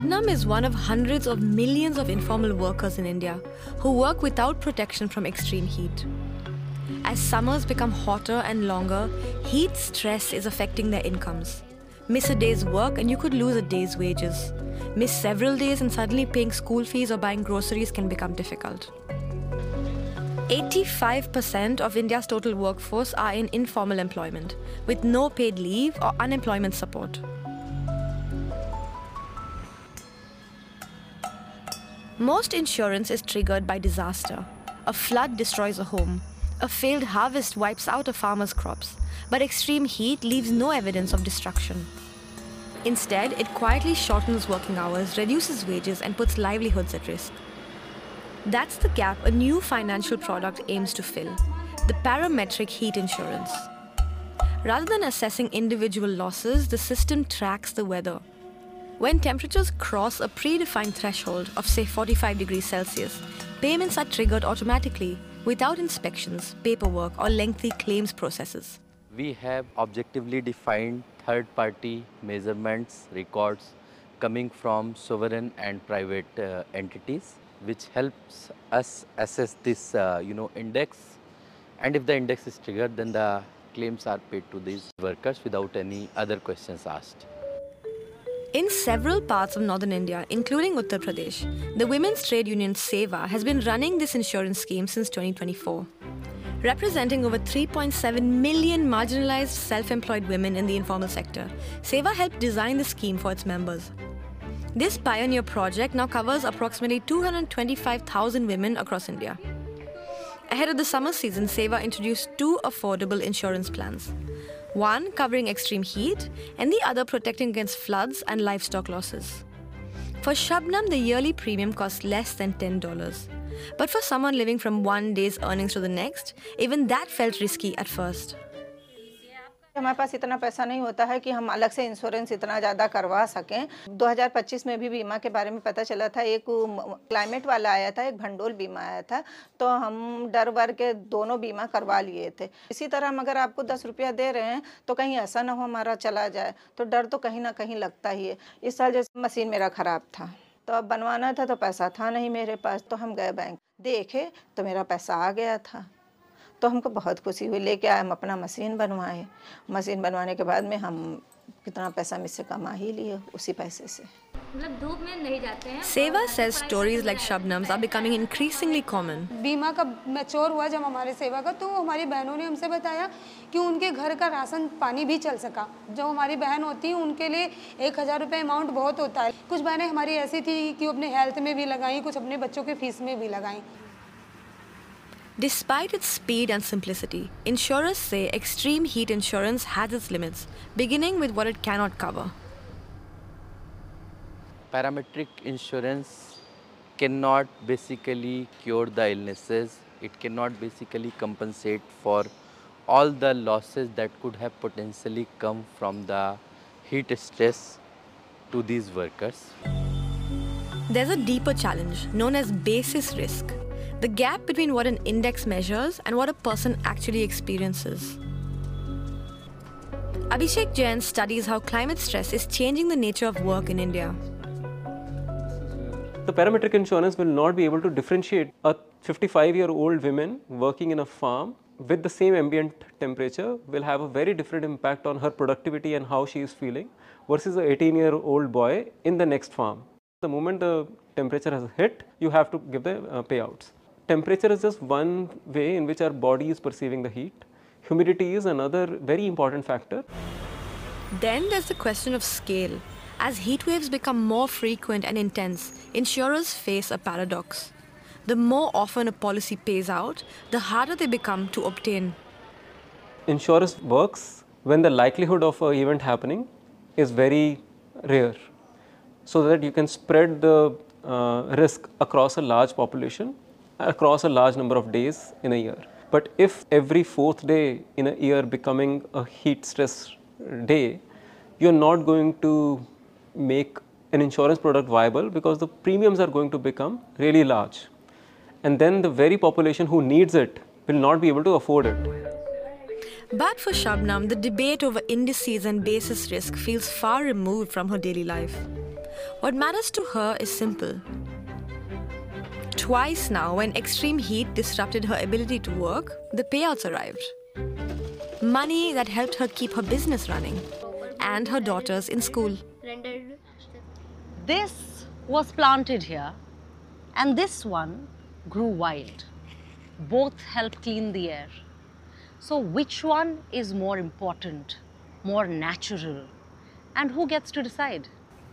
Shabnam is one of hundreds of millions of informal workers in India who work without protection from extreme heat. As summers become hotter and longer, heat stress is affecting their incomes. Miss a day's work and you could lose a day's wages. Miss several days and suddenly paying school fees or buying groceries can become difficult. 85% of India's total workforce are in informal employment, with no paid leave or unemployment support. Most insurance is triggered by disaster. A flood destroys a home. A failed harvest wipes out a farmer's crops. But extreme heat leaves no evidence of destruction. Instead, it quietly shortens working hours, reduces wages, and puts livelihoods at risk. That's the gap a new financial product aims to fill: the parametric heat insurance. Rather than assessing individual losses, the system tracks the weather. When temperatures cross a predefined threshold of, say, 45 degrees Celsius, payments are triggered automatically, without inspections, paperwork, or lengthy claims processes. We have objectively defined third-party measurements records coming from sovereign and private entities, which helps us assess this index. And if the index is triggered, then the claims are paid to these workers without any other questions asked. In several parts of northern India, including Uttar Pradesh, the women's trade union Seva has been running this insurance scheme since 2024. Representing over 3.7 million marginalized self-employed women in the informal sector, Seva helped design the scheme for its members. This pioneer project now covers approximately 225,000 women across India. Ahead of the summer season, Seva introduced two affordable insurance plans. One covering extreme heat and the other protecting against floods and livestock losses. For Shabnam, the yearly premium costs less than $10. But for someone living from one day's earnings to the next, even that felt risky at first. हमारे पास इतना पैसा नहीं होता है कि हम अलग से इंश्योरेंस इतना ज़्यादा करवा सकें। 2025 में भी बीमा के बारे में पता चला था। एक क्लाइमेट वाला आया था, एक भंडोल बीमा आया था, तो हम डर वर के दोनों बीमा करवा लिए थे। इसी तरह हम अगर आपको 10 रुपया दे रहे हैं तो कहीं ऐसा ना हो हमारा चला जाए, तो डर तो कहीं ना कहीं लगता ही है। इस साल जैसे मशीन मेरा ख़राब था, तो अब बनवाना था तो पैसा था नहीं मेरे पास, तो हम गए बैंक, देखे तो मेरा पैसा आ गया था। तो हमको बहुत खुशी हुई, लेके आए, हम अपना मशीन बनवाए। मशीन बनवाने के बाद में हम कितना पैसा मुझसे कमा ही लिए उसी पैसे से। मतलब धूप में नहीं जाते हैं। Seva says stories like Shabnam's are becoming increasingly common. बीमा का मैच्योर हुआ जब हमारे सेवा का, तो हमारी बहनों ने हमसे बताया कि उनके घर का राशन पानी भी चल सका। जो हमारी बहन होती हैं उनके लिए 1000 रुपये अमाउंट बहुत होता है। कुछ बहनें हमारी ऐसी थी कि अपने हेल्थ में भी लगाई, कुछ अपने बच्चों के फीस में भी लगाई। Despite its speed and simplicity, insurers say extreme heat insurance has its limits, beginning with what it cannot cover. Parametric insurance cannot basically cure the illnesses. It cannot basically compensate for all the losses that could have potentially come from the heat stress to these workers. There's a deeper challenge known as basis risk, the gap between what an index measures and what a person actually experiences. Abhishek Jain studies how climate stress is changing the nature of work in India. The parametric insurance will not be able to differentiate a 55-year-old woman working in a farm with the same ambient temperature will have a very different impact on her productivity and how she is feeling versus an 18-year-old boy in the next farm. The moment the temperature has hit, you have to give the payouts. Temperature is just one way in which our body is perceiving the heat. Humidity is another very important factor. Then there's the question of scale. As heat waves become more frequent and intense, insurers face a paradox. The more often a policy pays out, the harder they become to obtain. Insurance works when the likelihood of an event happening is very rare, so that you can spread the risk across a large population, across a large number of days in a year. But if every fourth day in a year becoming a heat stress day, you're not going to make an insurance product viable because the premiums are going to become really large. And then the very population who needs it will not be able to afford it. But for Shabnam, the debate over indices and basis risk feels far removed from her daily life. What matters to her is simple. Twice now, when extreme heat disrupted her ability to work, the payouts arrived. Money that helped her keep her business running and her daughters in school. This was planted here, and this one grew wild. Both help clean the air. So which one is more important, more natural, and who gets to decide?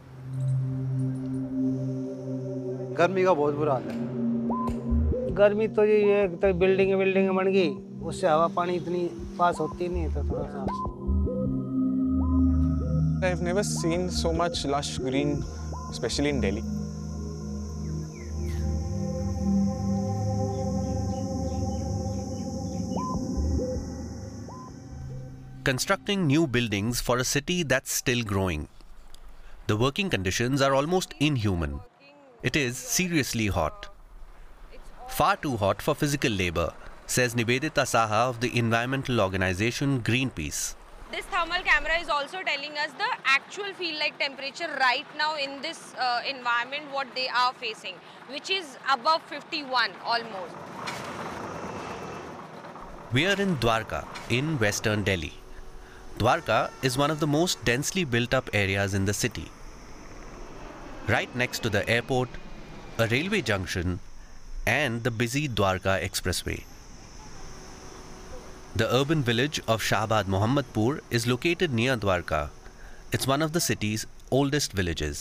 गर्मी का बहुत बुरा हाल है। गर्मी तो ये है तो बिल्डिंग बन गई, उससे हवा पानी इतनी पास होती नहीं है, तो थोड़ा सा। I've never seen so much lush green, especially in Delhi. Constructing new buildings for a city that's still growing. The working conditions are almost inhuman. It is seriously hot. Far too hot for physical labor, says Nivedita Saha of the environmental organization Greenpeace. This thermal camera is also telling us the actual feel-like temperature right now in this environment, what they are facing, which is above 51 almost. We are in Dwarka, in western Delhi. Dwarka is one of the most densely built-up areas in the city. Right next to the airport, a railway junction, and the busy Dwarka Expressway. The urban village of Shahbad Mohammadpur is located near Dwarka. It's one of the city's oldest villages.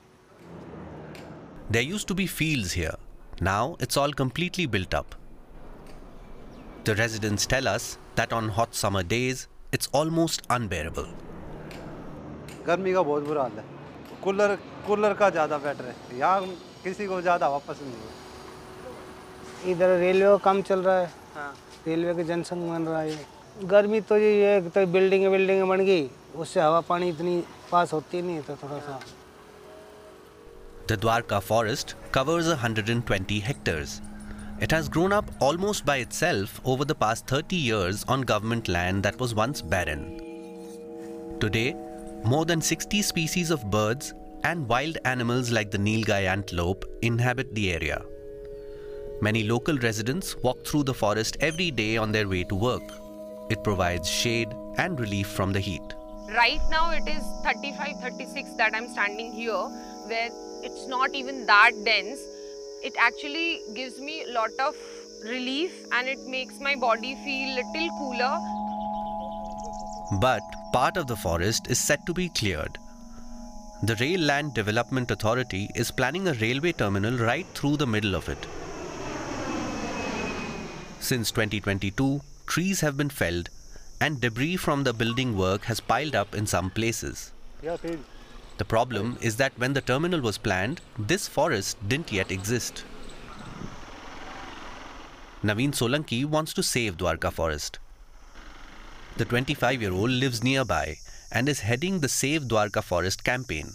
There used to be fields here. Now it's all completely built up. The residents tell us that on hot summer days, it's almost unbearable. गर्मी का बहुत बुरा हाल है। Cooler का ज़्यादा better है। यहाँ किसी को ज़्यादा हवा पसंद नहीं है। इधर रेलवे का काम चल रहा है। हाँ। रेलवे के जनसंघ बन रहा है। गर्मी तो ये है तो बिल्डिंग बन गई, उससे हवा पानी इतनी पास होती नहीं है, तो थोड़ा सा। The Dwarka forest covers 120 hectares. It has grown up almost by itself over the past 30 years on government land that was once barren. Today, more than 60 species of birds and wild animals like the Nilgai antelope inhabit the area. Many local residents walk through the forest every day on their way to work. It provides shade and relief from the heat. Right now it is 35, 36 that I'm standing here, where it's not even that dense. It actually gives me a lot of relief and it makes my body feel little cooler. But part of the forest is set to be cleared. The Rail Land Development Authority is planning a railway terminal right through the middle of it. Since 2022, trees have been felled and debris from the building work has piled up in some places. The problem is that when the terminal was planned, this forest didn't yet exist. Naveen Solanki wants to save Dwarka forest. The 25-year-old lives nearby and is heading the Save Dwarka Forest campaign.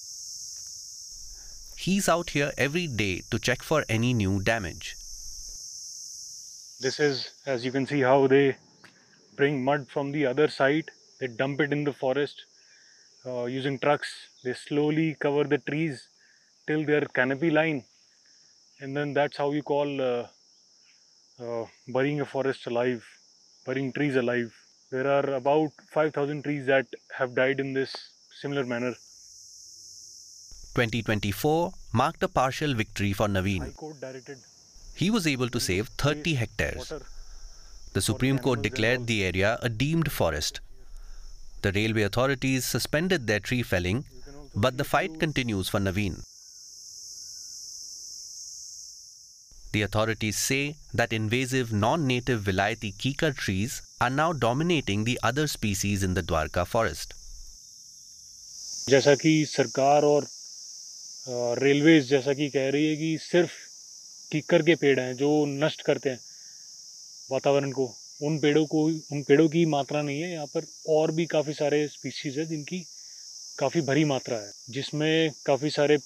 He's out here every day to check for any new damage. This is, as you can see, how they bring mud from the other side. They dump it in the forest using trucks. They slowly cover the trees till their canopy line, and then that's how you call burying a forest alive, burying trees alive. There are about 5,000 trees that have died in this similar manner. 2024 marked a partial victory for Naveen. He was able to save 30 hectares. The Supreme Court declared the area a deemed forest. The railway authorities suspended their tree felling, but the fight continues for Naveen. The authorities say that invasive non-native Vilayati Kikar trees are now dominating the other species in the Dwarka forest. जैसा कि सरकार और railways जैसा कि कह रही है कि सिर्फ कीकर के पेड़ हैं जो नष्ट करते हैं वातावरण को, उन पेड़ों की मात्रा नहीं है। यहाँ पर और भी काफ़ी सारे स्पीशीज़ है जिनकी काफ़ी भरी मात्रा है, जिसमें काफ़ी सारे